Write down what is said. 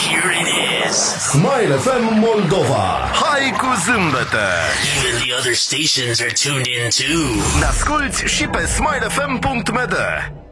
Here it is. Smile FM Moldova. Hai cu zâmbete! Even the other stations are tuned in too. Ne asculti și pe smilefm.md.